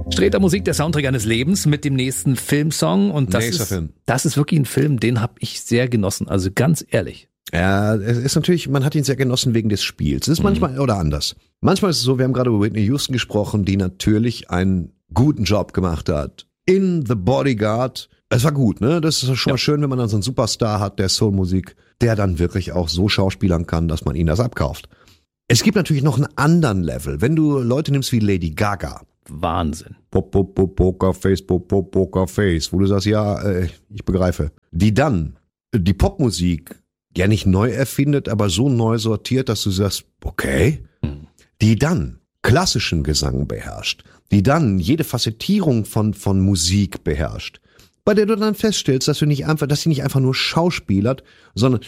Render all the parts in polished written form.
Streter Musik, der Soundtrack eines Lebens mit dem nächsten Filmsong. Und das ist wirklich ein Film, den habe ich sehr genossen. Also ganz ehrlich. Ja, es ist natürlich, man hat ihn sehr genossen wegen des Spiels. Es ist manchmal oder anders. Manchmal ist es so, wir haben gerade über Whitney Houston gesprochen, die natürlich einen guten Job gemacht hat. In The Bodyguard. Es war gut, ne? Das ist schon mal schön, wenn man dann so einen Superstar hat, der Soulmusik, der dann wirklich auch so schauspielern kann, dass man ihn das abkauft. Es gibt natürlich noch einen anderen Level. Wenn du Leute nimmst wie Lady Gaga. Wahnsinn. Pokerface, Pokerface, wo du sagst, ja, ich begreife. Die dann die Popmusik ja nicht neu erfindet, aber so neu sortiert, dass du sagst, okay. Die dann klassischen Gesang beherrscht. Die dann jede Facettierung von Musik beherrscht. Bei der du dann feststellst, dass sie nicht einfach nur schauspielert, sondern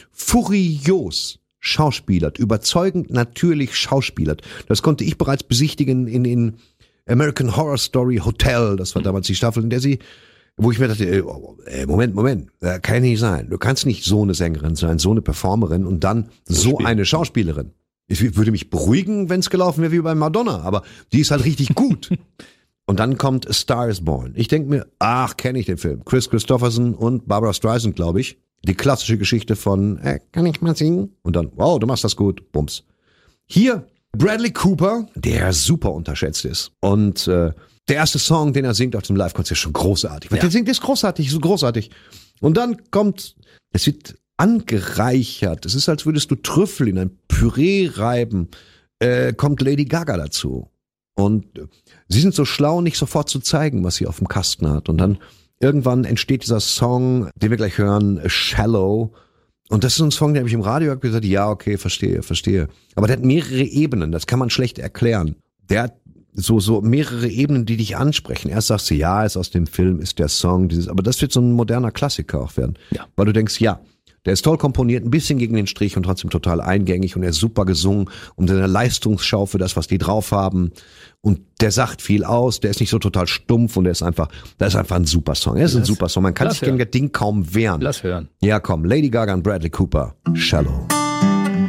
furios schauspielert, überzeugend natürlich schauspielert. Das konnte ich bereits besichtigen in American Horror Story Hotel. Das war damals die Staffel, in der wo ich mir dachte, Moment, kann ja nicht sein. Du kannst nicht so eine Sängerin sein, so eine Performerin und dann so eine Schauspielerin. Ich würde mich beruhigen, wenn es gelaufen wäre wie bei Madonna, aber die ist halt richtig gut. Und dann kommt A Star is Born. Ich denke mir, kenne ich den Film. Chris Christopherson und Barbra Streisand, glaube ich. Die klassische Geschichte von, kann ich mal singen? Und dann, wow, du machst das gut, bums. Hier Bradley Cooper, der super unterschätzt ist. Und der erste Song, den er singt auf dem Live-Konzert, ist schon großartig. Ja. Der singt, ist großartig, so großartig. Und dann es wird angereichert. Es ist, als würdest du Trüffel in ein Püree reiben. Kommt Lady Gaga dazu. Und sie sind so schlau, nicht sofort zu zeigen, was sie auf dem Kasten hat. Und dann irgendwann entsteht dieser Song, den wir gleich hören, Shallow. Und das ist ein Song, den habe ich im Radio gesagt, ja, okay, verstehe. Aber der hat mehrere Ebenen, das kann man schlecht erklären. Der hat so mehrere Ebenen, die dich ansprechen. Erst sagst du, ja, ist aus dem Film, ist der Song, aber das wird so ein moderner Klassiker auch werden. Ja. Weil du denkst, ja, der ist toll komponiert, ein bisschen gegen den Strich und trotzdem total eingängig und er ist super gesungen und seine Leistungsschau für das, was die drauf haben. Und der sagt viel aus, der ist nicht so total stumpf und das ist einfach ein super Song. Er ist ein super Song. Man kann sich gegen das Ding kaum wehren. Lass hören. Ja, komm, Lady Gaga und Bradley Cooper, Shallow.